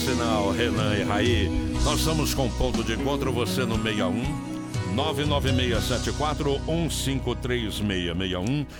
final, Renan e Raí. Nós estamos com ponto de encontro, você no 61 99674-15366.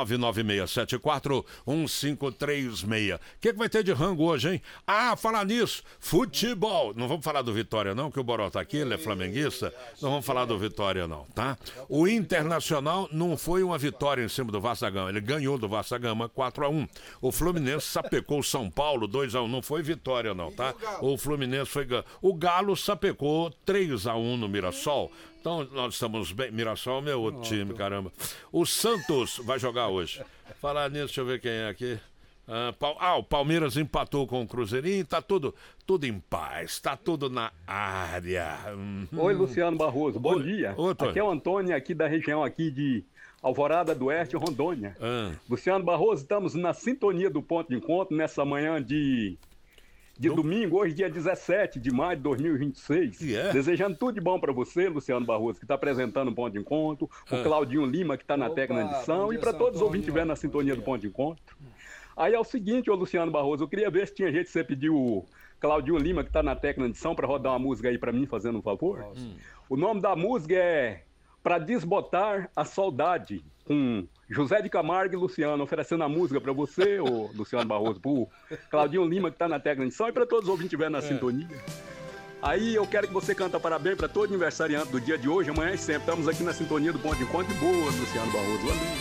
99674-15366. O que vai ter de rango hoje, hein? Ah, falar nisso, futebol. Não vamos falar do Vitória, não, que o Boró tá aqui, ele é flamenguista. Não vamos falar do Vitória, não, tá? O Internacional não foi uma vitória em cima do Vasco da Gama. Ele ganhou do Vasco da Gama 4-1. O Fluminense sapecou o São Paulo 2-1. Não foi vitória, não, tá? O Fluminense foi ganho. O Galo sapecou 3-1 no Mirassol. Então, nós estamos bem. Mirassol é meu outro time, caramba. O Santos vai jogar hoje. Falar nisso, deixa eu ver quem é aqui. O Palmeiras empatou com o Cruzeirinho. Tá tudo em paz. Tá tudo na área. Oi, Luciano Barroso. Bom dia. Aqui é o Antônio, aqui da região aqui de Alvorada do Oeste, Rondônia. Luciano Barroso, estamos na sintonia do ponto de encontro nessa manhã de domingo, hoje dia 17 de maio de 2026. Desejando tudo de bom para você, Luciano Barroso, que está apresentando o ponto de encontro, o Claudinho Lima, que está na técnica de edição, e para todos os ouvintes que estiverem na sintonia do ponto de encontro. Aí é o seguinte, ô Luciano Barroso, eu queria ver se tinha jeito de você pedir o Claudinho Lima, que está na técnica de edição, para rodar uma música aí para mim, fazendo um favor. O nome da música é Pra Desbotar a Saudade, com José de Camargo e Luciano, oferecendo a música para você, ô Luciano Barroso, pro Claudinho Lima, que está na técnica de edição, e para todos os ouvintes que estiverem na sintonia. Aí eu quero que você canta parabéns para todo aniversariante do dia de hoje, amanhã e sempre. Estamos aqui na sintonia do ponto de encontro e boa, Luciano Barroso. Valeu.